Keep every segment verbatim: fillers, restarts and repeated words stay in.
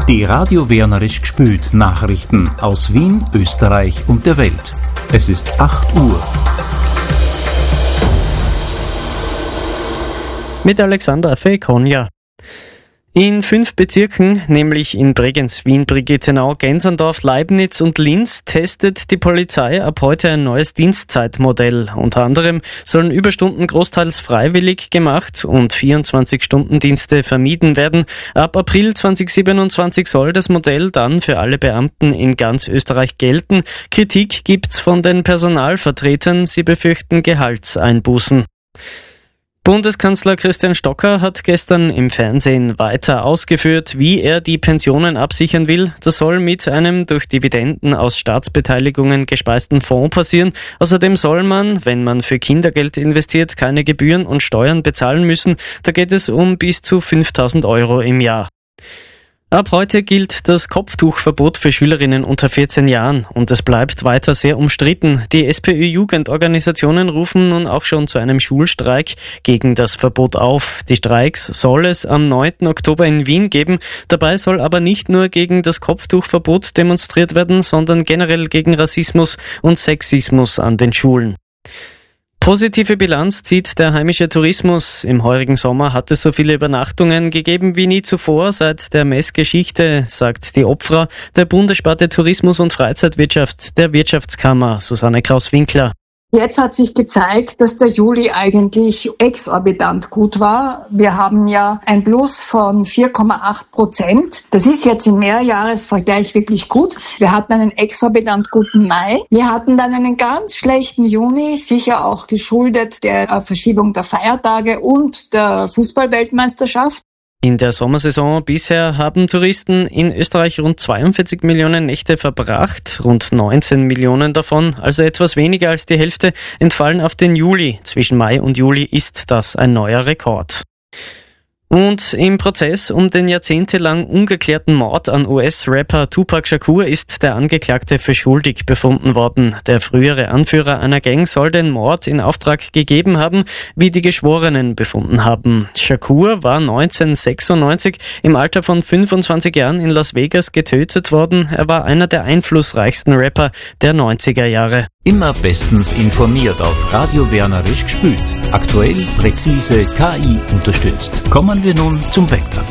Die Radio Wernerisch gspült Nachrichten aus Wien, Österreich und der Welt. Es ist acht Uhr. Mit Alexander Feikonja. In fünf Bezirken, nämlich in Bregenz, Wien, Brigittenau, Gensendorf, Leibnitz und Linz, testet die Polizei ab heute ein neues Dienstzeitmodell. Unter anderem sollen Überstunden großteils freiwillig gemacht und vierundzwanzig-Stunden-Dienste vermieden werden. Ab April zweitausendsiebenundzwanzig soll das Modell dann für alle Beamten in ganz Österreich gelten. Kritik gibt's von den Personalvertretern, sie befürchten Gehaltseinbußen. Bundeskanzler Christian Stocker hat gestern im Fernsehen weiter ausgeführt, wie er die Pensionen absichern will. Das soll mit einem durch Dividenden aus Staatsbeteiligungen gespeisten Fonds passieren. Außerdem soll man, wenn man für Kindergeld investiert, keine Gebühren und Steuern bezahlen müssen. Da geht es um bis zu fünftausend Euro im Jahr. Ab heute gilt das Kopftuchverbot für Schülerinnen unter vierzehn Jahren und es bleibt weiter sehr umstritten. Die SPÖ-Jugendorganisationen rufen nun auch schon zu einem Schulstreik gegen das Verbot auf. Die Streiks soll es am neunten Oktober in Wien geben. Dabei soll aber nicht nur gegen das Kopftuchverbot demonstriert werden, sondern generell gegen Rassismus und Sexismus an den Schulen. Positive Bilanz zieht der heimische Tourismus. Im heurigen Sommer hat es so viele Übernachtungen gegeben wie nie zuvor seit der Messgeschichte, sagt die Obfrau der Bundessparte Tourismus und Freizeitwirtschaft der Wirtschaftskammer, Susanne Kraus-Winkler. Jetzt hat sich gezeigt, dass der Juli eigentlich exorbitant gut war. Wir haben ja ein Plus von vier Komma acht Prozent. Das ist jetzt im Mehrjahresvergleich wirklich gut. Wir hatten einen exorbitant guten Mai. Wir hatten dann einen ganz schlechten Juni, sicher auch geschuldet der Verschiebung der Feiertage und der Fußball-Weltmeisterschaft. In der Sommersaison bisher haben Touristen in Österreich rund zweiundvierzig Millionen Nächte verbracht. Rund neunzehn Millionen davon, also etwas weniger als die Hälfte, entfallen auf den Juli. Zwischen Mai und Juli ist das ein neuer Rekord. Und im Prozess um den jahrzehntelang ungeklärten Mord an U S-Rapper Tupac Shakur ist der Angeklagte für schuldig befunden worden. Der frühere Anführer einer Gang soll den Mord in Auftrag gegeben haben, wie die Geschworenen befunden haben. Shakur war neunzehnhundertsechsundneunzig im Alter von fünfundzwanzig Jahren in Las Vegas getötet worden. Er war einer der einflussreichsten Rapper der neunziger Jahre. Immer bestens informiert auf Radio Wernerisch gspült. Aktuell, präzise, K I unterstützt. Kommen wir nun zum Wetter.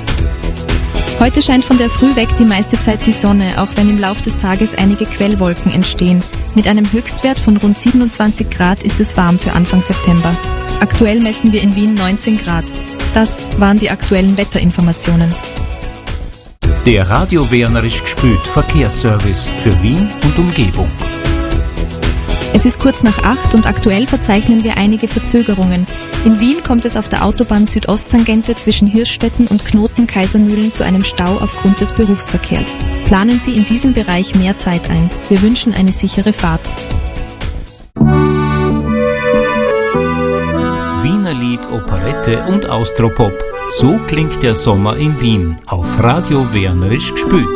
Heute scheint von der Früh weg die meiste Zeit die Sonne, auch wenn im Lauf des Tages einige Quellwolken entstehen. Mit einem Höchstwert von rund siebenundzwanzig Grad ist es warm für Anfang September. Aktuell messen wir in Wien neunzehn Grad. Das waren die aktuellen Wetterinformationen. Der Radio Wernerisch gspült Verkehrsservice für Wien und Umgebung. Es ist kurz nach acht und aktuell verzeichnen wir einige Verzögerungen. In Wien kommt es auf der Autobahn Südosttangente zwischen Hirschstetten und Knoten-Kaisermühlen zu einem Stau aufgrund des Berufsverkehrs. Planen Sie in diesem Bereich mehr Zeit ein. Wir wünschen eine sichere Fahrt. Wiener Lied, Operette und Austropop. So klingt der Sommer in Wien auf Radio Wernerisch gspült.